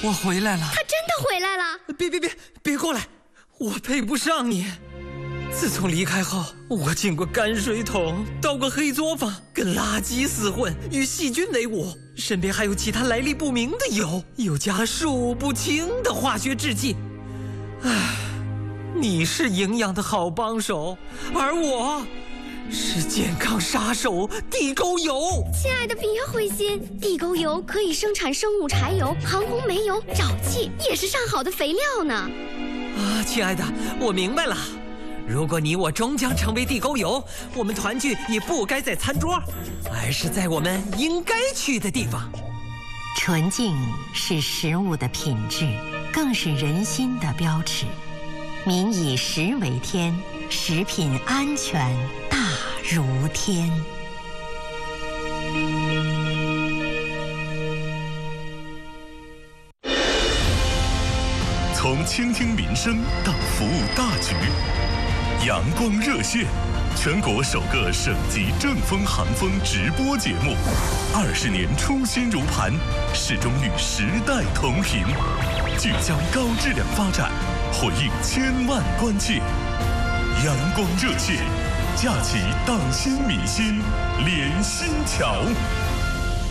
我回来了。 他真的回来了！ 别过来，我配不上你。自从离开后，我进过泔水桶，到过黑作坊，跟垃圾厮混，与细菌为伍，身边还有其他来历不明的油，又加了数不清的化学制剂。唉，你是营养的好帮手，而我是健康杀手地沟油。 亲爱的，别灰心，地沟油可以生产生物柴油、航空煤油、沼气，也是上好的肥料呢。 亲爱的，我明白了。如果你我终将成为地沟油，我们团聚也不该在餐桌，而是在我们应该去的地方。 纯净是食物的品质，更是人心的标尺。民以食为天，食品安全大如天。 从倾听民生到服务大局，阳光热线，全国首个省级正风寒风直播节目，20年初心如磐，始终与时代同行，聚焦高质量发展，回应千万关切。阳光热线，架起党心民心连心桥。